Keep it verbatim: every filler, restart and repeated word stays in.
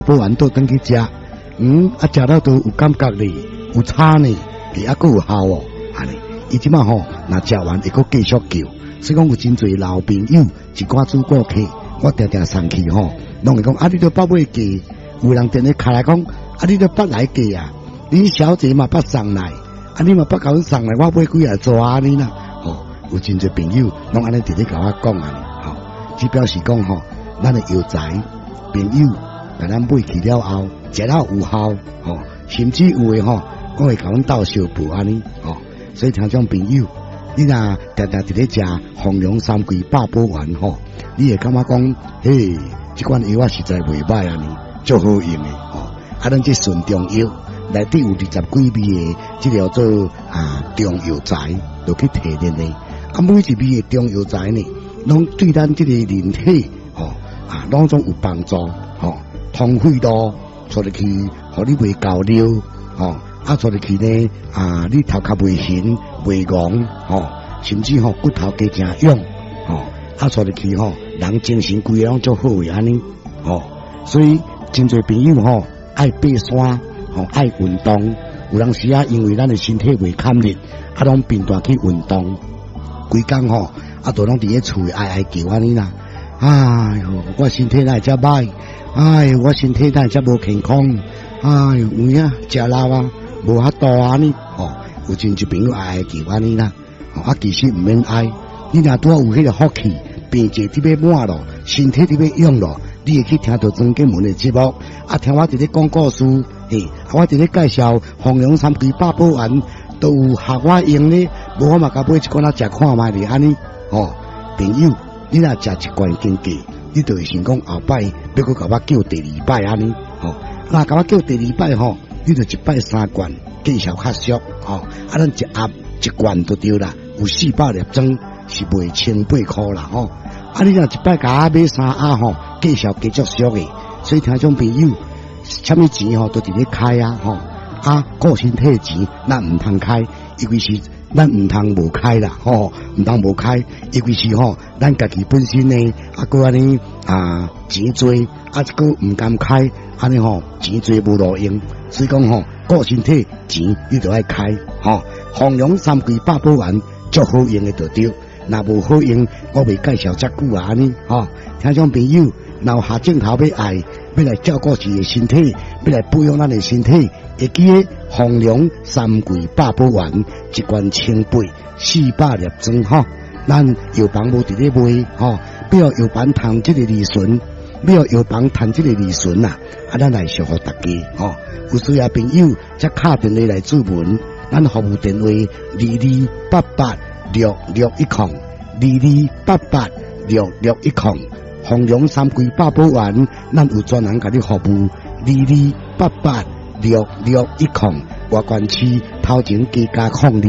煲完倒转去食，嗯，啊食到都有感觉哩，有差呢，伊还佫有效哦，安尼。伊即马吼，若食完会佫继续叫，所以讲有真侪老朋友，一寡主顾客，我定定送去吼，拢会讲啊，你都捌买价，有人电话开来讲，啊，你都捌来价啊，恁小姐嘛捌送来，啊，你嘛捌甲阮送来，我买几啊纸安尼啦，吼，有真侪朋友拢安尼直直甲我讲安尼，吼，只表示讲吼，咱的药材朋友。甲咱买去了后，食了有效，吼、哦，甚至有诶吼，我会甲阮斗相补安尼，吼、哦，所以听种朋友，你若定定伫咧食红龙三桂百宝丸吼，你会感觉讲，嘿，即款药啊实在袂歹安尼，足好用诶，吼、哦，啊，咱即顺中药内底有二十几味诶，即叫做啊中药材，就去提炼诶，啊，每一味诶中药材呢，拢对咱即个人体，吼、哦，啊，拢总有帮助，吼、哦。通血路，出入去，互你袂交流，吼、哦，啊出入去呢，啊你头壳袂痕、袂戆，吼、哦，甚至吼、哦、骨头加正勇，吼、哦，啊出入去吼，人精神规个拢足好诶安尼，吼、哦，所以真侪朋友吼爱爬山，吼、哦、爱运动，有当时啊因为咱诶身体袂堪力，啊拢变大去运动，规工吼啊都拢伫咧厝哀哀叫安尼啦，哎哟我身体哪会遮歹？哎，我身体哪会遮无健康？哎，有影食老啊，无遐多安尼，吼、哦，有真侪朋友爱爱叫安尼啦，吼、啊，其实毋免爱，你若拄有迄个福气，病济伫要满咯，身体伫要用咯，你会去听到曾建文的节目，啊，听我伫咧讲故事，嘿，啊，我伫咧介绍红龙三桂百宝丸，都有学我用咧，无我嘛甲买一罐仔食看卖咧，安尼，吼、哦，朋友，你若食一罐经过。你就会想讲后摆要搁甲我叫第二摆安尼，吼，那甲我叫第二摆吼，你就一摆三罐，见效较俗，吼，啊，咱一盒一罐就对啦，有四百粒装是卖千八箍啦，吼，啊，你若一摆甲我买三盒吼，见效加足俗诶，所以听种朋友，啥物钱吼都伫咧开啊，吼，啊，顾身体钱咱毋通开，尤其是。咱毋通无开啦，吼，毋通无开，尤其是吼，咱家己本身呢，啊，搁安尼啊，钱多，啊，搁毋甘开，安尼吼，钱多无路用，所以讲吼，顾身体钱你就爱开，吼，红龙三桂百宝丸足好用诶就对，若无好用，我袂介绍遮久啊，安尼，吼，听种朋友，若有下镜头要爱，要来照顾自己身体，要来保养咱诶身体。会记诶，红龙三桂百宝丸一罐千八，四百粒装吼。咱药房无伫咧卖吼，要药房趁即个利润，要药房趁即个利润啊！啊，咱来祝福大家吼。有需要朋友则敲电话来注文，咱服务电话二二八八六六一空，二二八八六六一空。红龙三桂百宝丸，咱有专人甲你服务，二二八八。六六一空，外关区头前加加控二。